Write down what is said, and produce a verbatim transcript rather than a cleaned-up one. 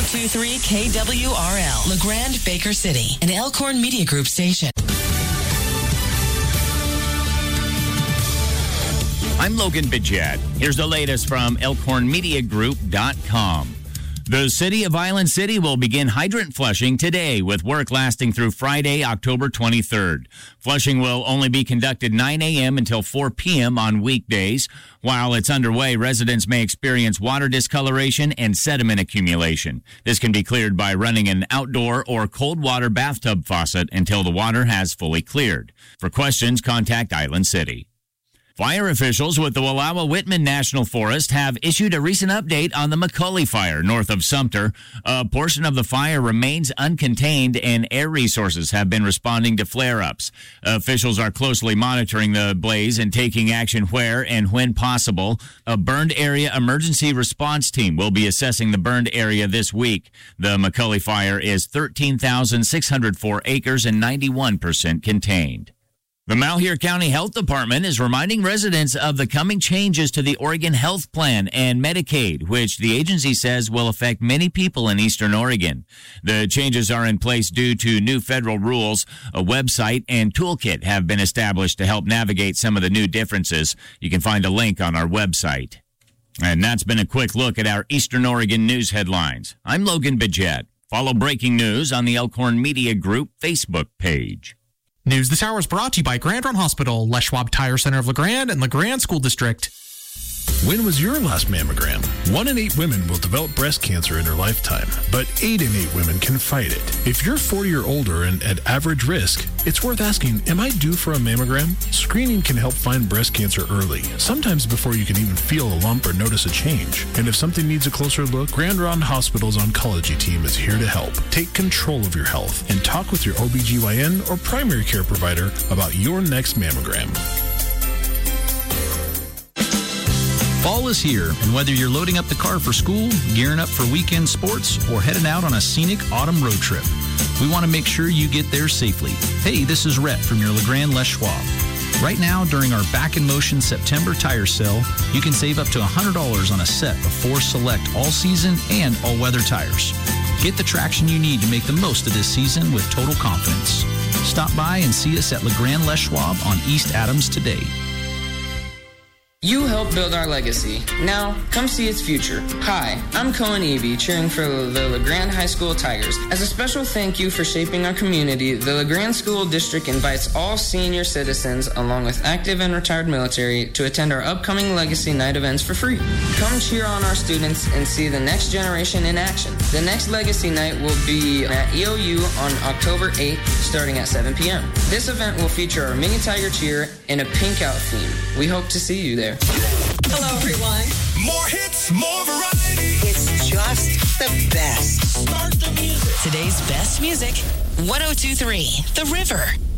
two three K W R L, LeGrand, Baker City, an Elkhorn Media Group station. I'm Logan Bidget. Here's the latest from Elkhorn Media Group dot com. The City of Island City will begin hydrant flushing today with work lasting through Friday, October twenty-third. Flushing will only be conducted nine a.m. until four p.m. on weekdays. While it's underway, residents may experience water discoloration and sediment accumulation. This can be cleared by running an outdoor or cold water bathtub faucet until the water has fully cleared. For questions, contact Island City. Fire officials with the Wallowa-Whitman National Forest have issued a recent update on the McCully Fire north of Sumter. A portion of the fire remains uncontained, and air resources have been responding to flare-ups. Officials are closely monitoring the blaze and taking action where and when possible. A burned area emergency response team will be assessing the burned area this week. The McCully Fire is thirteen thousand six hundred four acres and ninety-one percent contained. The Malheur County Health Department is reminding residents of the coming changes to the Oregon Health Plan and Medicaid, which the agency says will affect many people in Eastern Oregon. The changes are in place due to new federal rules. A website and toolkit have been established to help navigate some of the new differences. You can find a link on our website. And that's been a quick look at our Eastern Oregon news headlines. I'm Logan Bidget. Follow breaking news on the Elkhorn Media Group Facebook page. News this hour is brought to you by Grand Run Hospital, Les Schwab Tire Center of LeGrand, and LeGrand School District. When was your last mammogram? One in eight women will develop breast cancer in their lifetime, but eight in eight women can fight it. If you're forty or older and at average risk, it's worth asking, am I due for a mammogram? Screening can help find breast cancer early, sometimes before you can even feel a lump or notice a change. And if something needs a closer look, Grand Ronde Hospital's oncology team is here to help. Take control of your health and talk with your O B G Y N or primary care provider about your next mammogram. Fall is here, and whether you're loading up the car for school, gearing up for weekend sports, or heading out on a scenic autumn road trip, we want to make sure you get there safely. Hey, this is Rhett from your LeGrand Les Schwab. Right now, during our Back in Motion September tire sale, you can save up to one hundred dollars on a set of four select all-season and all-weather tires. Get the traction you need to make the most of this season with total confidence. Stop by and see us at LeGrand Les Schwab on East Adams today. You helped build our legacy. Now, come see its future. Hi, I'm Cohen Evie, cheering for the LeGrand High School Tigers. As a special thank you for shaping our community, the LeGrand School District invites all senior citizens, along with active and retired military, to attend our upcoming Legacy Night events for free. Come cheer on our students and see the next generation in action. The next Legacy Night will be at E O U on October eighth, starting at seven p.m. This event will feature our mini Tiger cheer in a pink out theme. We hope to see you there. Hello, everyone. More hits, more variety. It's just the best. Start the music. Today's best music, one oh two point three The River.